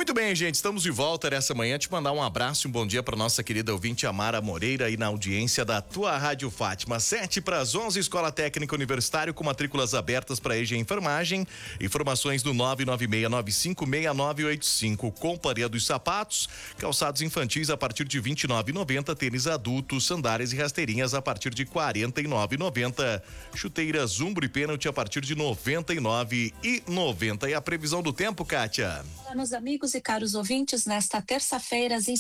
Muito bem, gente, estamos de volta nessa manhã. Te mandar um abraço e um bom dia para nossa querida ouvinte Amara Moreira aí na audiência da tua Rádio Fátima. 7:11, Escola Técnica Universitário com matrículas abertas para EJA Enfermagem. Informações do 996956985. Companhia dos Sapatos, calçados infantis a partir de R$ 29,90, tênis adultos, sandálias e rasteirinhas a partir de R$ 49,90. Chuteiras Umbro e pênalti a partir de R$ 99,90. E a previsão do tempo, Kátia? Olá, meus amigos e caros ouvintes, nesta terça-feira, as